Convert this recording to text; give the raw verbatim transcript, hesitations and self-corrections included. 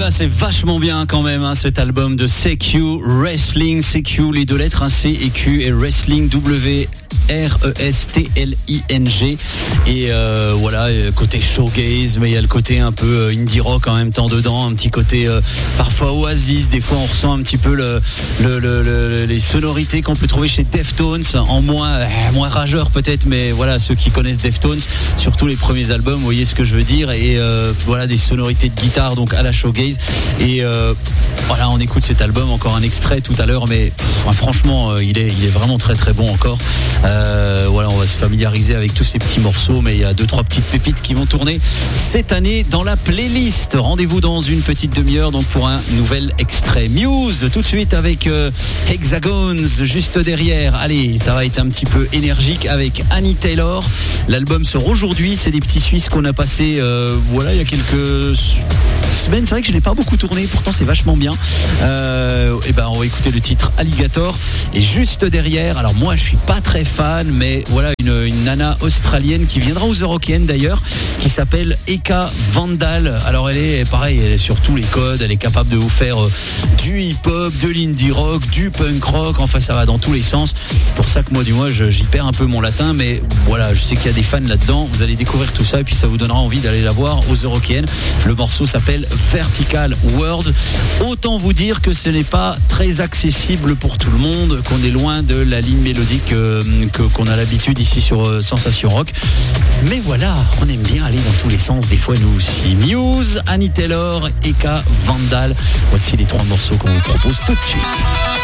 là, c'est vachement bien quand même, hein, cet album de C Q Wrestling. C Q, les deux lettres, hein, C et Q, et Wrestling, W R E S T L I N G. Et euh, voilà, côté showgaze, mais il y a le côté un peu indie rock en même temps dedans, un petit côté euh, parfois Oasis. Des fois, on ressent un petit peu le, le, le, le, les sonorités qu'on peut trouver chez Deftones, en moins, euh, moins rageur peut-être, mais voilà, ceux qui connaissent Deftones, surtout les premiers albums, vous voyez ce que je veux dire. Et euh, voilà, des sonorités de guitare donc à la showgaze. Et euh, voilà, on écoute cet album, encore un extrait tout à l'heure, mais pff, franchement, euh, il est, il est vraiment très très bon encore. Euh, voilà, on va se familiariser avec tous ces petits morceaux, mais il y a deux trois petites pépites qui vont tourner cette année dans la playlist. Rendez-vous dans une petite demi-heure donc pour un nouvel extrait. Muse tout de suite avec euh, Hexagons juste derrière. Allez, ça va être un petit peu énergique avec Annie Taylor. L'album sort aujourd'hui. C'est des petits Suisses qu'on a passé euh, voilà, il y a quelques semaines. C'est vrai que je l'ai pas beaucoup tourné, pourtant c'est vachement bien. Euh, et ben on va écouter le titre Alligator. Et juste derrière, alors moi je suis pas très fan, mais voilà, une, une nana australienne qui viendra aux Eurokéennes d'ailleurs, qui s'appelle Eka Vandal. Alors elle est pareil, elle est sur tous les codes, elle est capable de vous faire euh, du hip-hop, de l'indie rock, du punk rock, enfin ça va dans tous les sens. C'est pour ça que moi du moins je, j'y perds un peu mon latin, mais voilà, je sais qu'il y a des fans là-dedans. Vous allez découvrir tout ça et puis ça vous donnera envie d'aller la voir aux Eurokéennes. Le morceau s'appelle Vertical World. Autant vous dire que ce n'est pas très accessible pour tout le monde, qu'on est loin de la ligne mélodique euh, que, qu'on a l'habitude ici sur euh, Sensation Rock. Mais voilà, on aime bien aller dans tous les sens, des fois nous aussi. Muse, Annie Taylor, Eka Vandal. Voici les trois morceaux qu'on vous propose tout de suite.